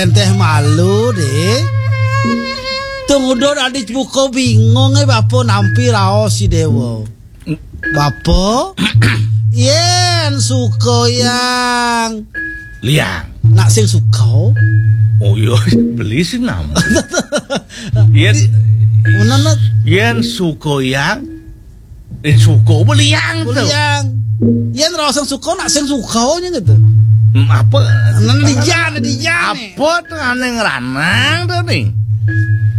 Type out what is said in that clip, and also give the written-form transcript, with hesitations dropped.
Teh malu deh. Tunggu dor adik buko bingung bapo nampi raos si Dewo. Bapo yen suko yang Liang. nak sing suko. Oh iya beli sih nama. Yen suko yang suko beliang tuh. Beliang. Yen raos yang suko nak sing suko nya gitu. Apa? Nan di jane. Apa tuh aneh ngeranang tuh nih?